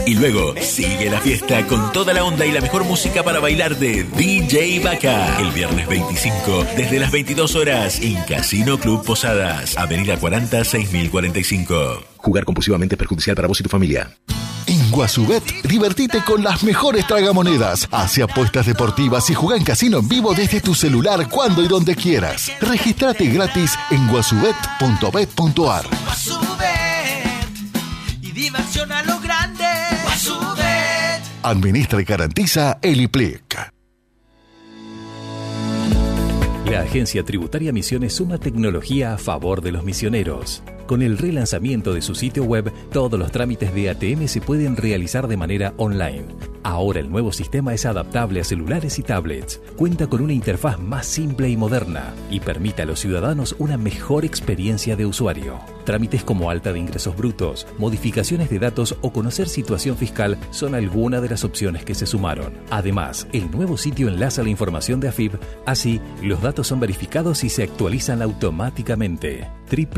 Y luego sigue la fiesta con toda la onda y la mejor música para bailar de DJ Vaca. El viernes 25, desde las 22 horas, en Casino Club Posadas, Avenida 40, 6045. Jugar compulsivamente es perjudicial para vos y tu familia. En Guasubet, divertite con las mejores tragamonedas. Hace apuestas deportivas y juega en casino en vivo desde tu celular cuando y donde quieras. Regístrate gratis en guasubet.bet.ar. Y diversión a lo grande. Guasubet. Administra y garantiza el IPLIC. La Agencia Tributaria Misiones suma tecnología a favor de los misioneros. Con el relanzamiento de su sitio web, todos los trámites de ATM se pueden realizar de manera online. Ahora el nuevo sistema es adaptable a celulares y tablets, cuenta con una interfaz más simple y moderna y permite a los ciudadanos una mejor experiencia de usuario. Trámites como alta de ingresos brutos, modificaciones de datos o conocer situación fiscal son algunas de las opciones que se sumaron. Además, el nuevo sitio enlaza la información de AFIP, así los datos son verificados y se actualizan automáticamente.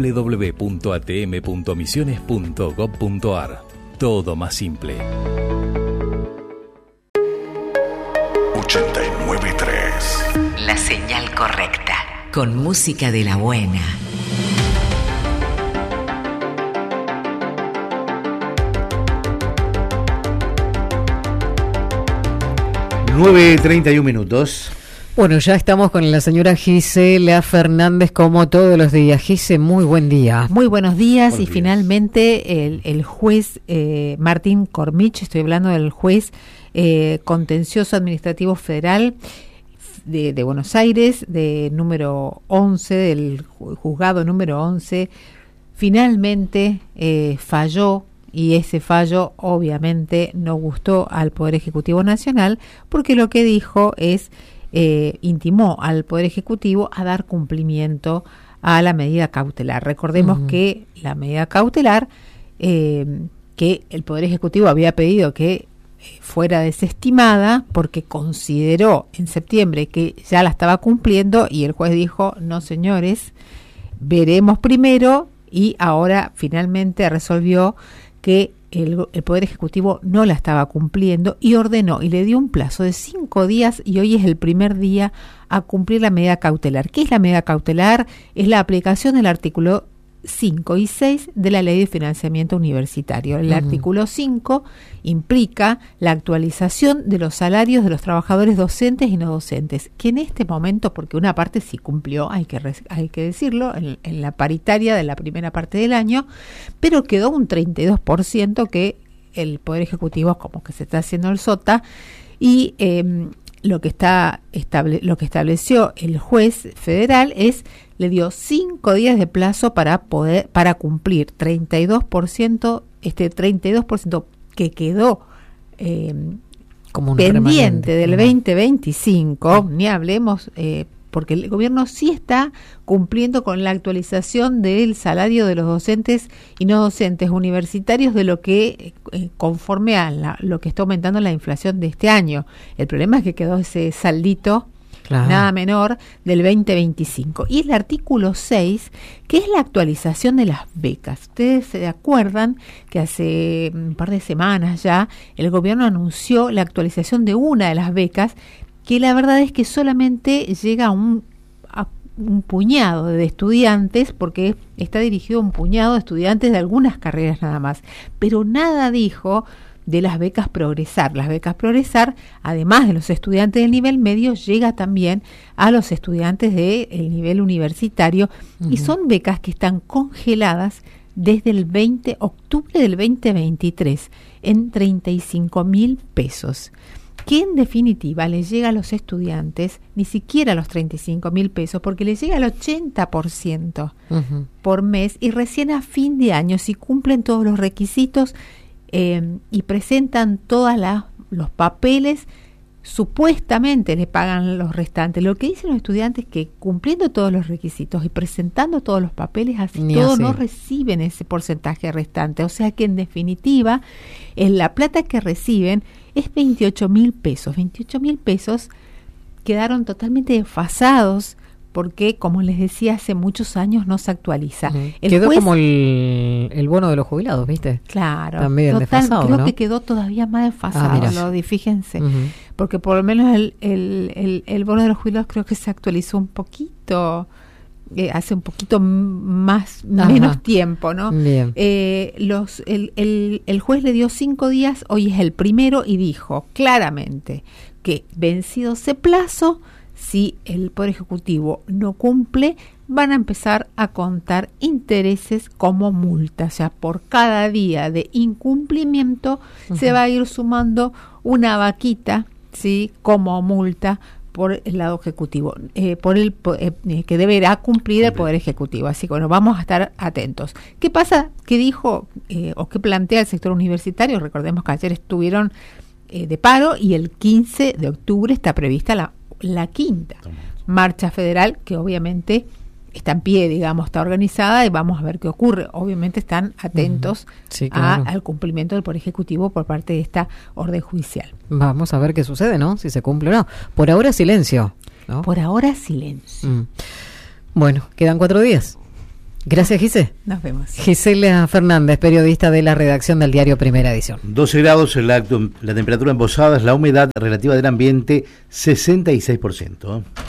www.atm.misiones.gov.ar. Todo más simple. 89.3. La señal correcta, con música de la buena. $9:31. Bueno, ya estamos con la señora Gisela Fernández como todos los días. Gise, muy buen día. Muy buenos días. Buenos y días. Finalmente el juez Martín Cormich, estoy hablando del juez contencioso administrativo federal de Buenos Aires, de número 11, del juzgado número 11, finalmente falló. Y ese fallo obviamente no gustó al Poder Ejecutivo Nacional, porque lo que dijo es, intimó al Poder Ejecutivo a dar cumplimiento a la medida cautelar. Recordemos que la medida cautelar, que el Poder Ejecutivo había pedido que fuera desestimada porque consideró en septiembre que ya la estaba cumpliendo, y el juez dijo, no señores, veremos primero, y ahora finalmente resolvió que el Poder Ejecutivo no la estaba cumpliendo y ordenó y le dio un plazo de 5 días, y hoy es el primer día a cumplir la medida cautelar. ¿Qué es la medida cautelar? Es la aplicación del artículo 5 y 6 de la Ley de Financiamiento Universitario. El artículo 5 implica la actualización de los salarios de los trabajadores docentes y no docentes, que en este momento, porque una parte sí cumplió, hay que decirlo, en la paritaria de la primera parte del año, pero quedó un 32% que el Poder Ejecutivo como que se está haciendo el sota, y lo que estableció el juez federal es, le dio 5 días de plazo para cumplir 32%, este 32% que quedó Como un pendiente remanente, del ¿no? 2025, ni hablemos, porque el gobierno sí está cumpliendo con la actualización del salario de los docentes y no docentes universitarios, de lo que conforme a lo que está aumentando la inflación de este año. El problema es que quedó ese saldito, Claro. nada menor, del 2025. Y el artículo 6, que es la actualización de las becas. Ustedes se acuerdan que hace un par de semanas ya el gobierno anunció la actualización de una de las becas, que la verdad es que solamente llega a un puñado de estudiantes, porque está dirigido a un puñado de estudiantes de algunas carreras nada más, pero nada dijo de las becas Progresar. Las becas Progresar, además de los estudiantes del nivel medio, llega también a los estudiantes del nivel universitario, y son becas que están congeladas desde el octubre del 2023 en 35.000 pesos. Que en definitiva les llega a los estudiantes ni siquiera a los 35.000 pesos, porque les llega al 80% por mes, y recién a fin de año, si cumplen todos los requisitos y presentan todos los papeles, supuestamente le pagan los restantes. Lo que dicen los estudiantes es que cumpliendo todos los requisitos y presentando todos los papeles, así todos no reciben ese porcentaje restante. O sea que en definitiva la plata que reciben es 28.000 pesos. 28.000 pesos quedaron totalmente desfasados porque, como les decía, hace muchos años no se actualiza. El quedó juez, como el bono de los jubilados, ¿viste? claro, También desfasado, creo ¿no? que quedó todavía más desfasado, mirá. fíjense, Ujú. porque por lo menos el bono de los jubilados creo que se actualizó un poquito, hace un poquito menos tiempo, ¿no? Bien. El juez le dio 5 días, hoy es el primero, y dijo claramente que vencido ese plazo, si el Poder Ejecutivo no cumple, van a empezar a contar intereses como multa. O sea, por cada día de incumplimiento se va a ir sumando una vaquita, ¿sí?, como multa por el lado ejecutivo, que deberá cumplir el Poder Ejecutivo. Así que bueno, vamos a estar atentos. ¿Qué pasa? ¿Qué dijo o qué plantea el sector universitario? Recordemos que ayer estuvieron de paro y el 15 de octubre está prevista la quinta marcha federal, que obviamente está en pie, digamos, está organizada, y vamos a ver qué ocurre. Obviamente están atentos Sí, claro. al cumplimiento del Poder Ejecutivo por parte de esta orden judicial. Vamos a ver qué sucede, ¿no? Si se cumple o no. Por ahora silencio, ¿no? Por ahora, silencio. Bueno, quedan 4 días. Gracias, Gise. Nos vemos. Gisela Fernández, periodista de la redacción del diario Primera Edición. 12 grados la temperatura en Posadas, la humedad relativa del ambiente 66%.